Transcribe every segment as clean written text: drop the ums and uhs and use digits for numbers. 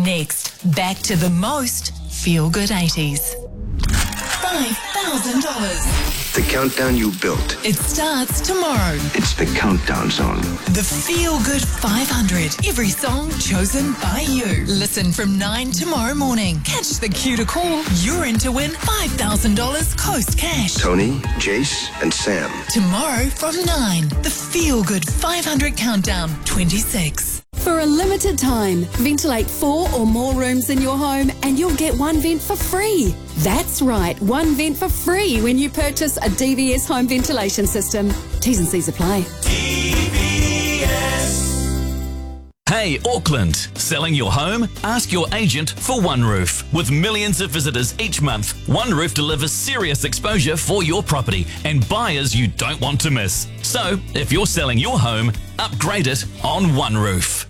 Next, back to the most feel-good 80s. $5,000. The countdown you built. It starts tomorrow. It's the countdown song. The Feel Good 500. Every song chosen by you. Listen from 9 tomorrow morning. Catch the cue to call. You're in to win $5,000 Coast Cash. Tony, Jace, and Sam. Tomorrow from 9. The Feel Good 500 Countdown 26. For a limited time, ventilate 4 or more rooms in your home and you'll get one vent for free. That's right, one vent for free when you purchase a DVS home ventilation system. T's and C's apply. Hey Auckland, selling your home? Ask your agent for OneRoof. With millions of visitors each month, OneRoof delivers serious exposure for your property and buyers you don't want to miss. So, if you're selling your home, upgrade it on OneRoof.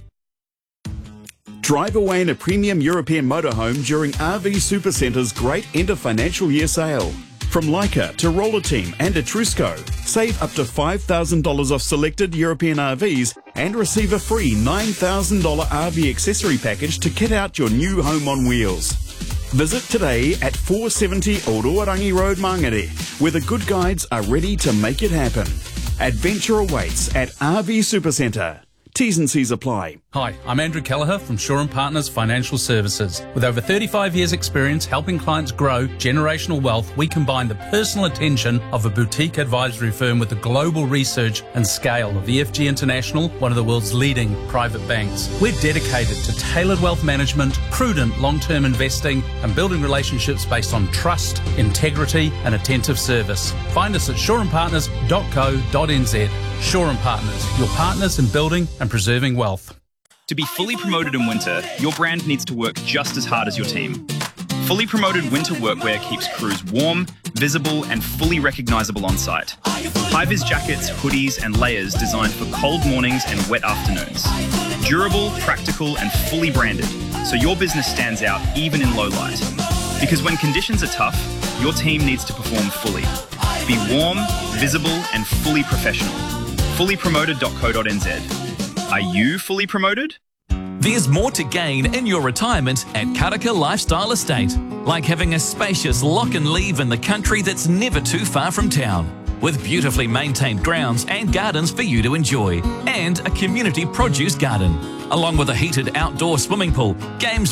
Drive away in a premium European motorhome during RV Supercenter's great end of financial year sale. From Leica to Roller Team and Etrusco, save up to $5,000 off selected European RVs and receive a free $9,000 RV accessory package to kit out your new home on wheels. Visit today at 470 Oroarangi Road, Mangere, where the good guides are ready to make it happen. Adventure awaits at RV Supercentre. T's and C's apply. Hi, I'm Andrew Kelleher from Shaw & Partners Financial Services. With over 35 years' experience helping clients grow generational wealth, we combine the personal attention of a boutique advisory firm with the global research and scale of EFG International, one of the world's leading private banks. We're dedicated to tailored wealth management, prudent long-term investing, and building relationships based on trust, integrity, and attentive service. Find us at shawandpartners.co.nz. Shaw & Partners, your partners in building and preserving wealth. To be fully promoted in winter, your brand needs to work just as hard as your team. Fully promoted winter workwear keeps crews warm, visible, and fully recognisable on site. High-vis jackets, hoodies, and layers designed for cold mornings and wet afternoons. Durable, practical, and fully branded, so your business stands out even in low light. Because when conditions are tough, your team needs to perform fully. Be warm, visible, and fully professional. Fullypromoted.co.nz. Are you fully promoted? There's more to gain in your retirement at Karaka Lifestyle Estate, like having a spacious lock and leave in the country that's never too far from town, with beautifully maintained grounds and gardens for you to enjoy, and a community produce garden, along with a heated outdoor swimming pool, games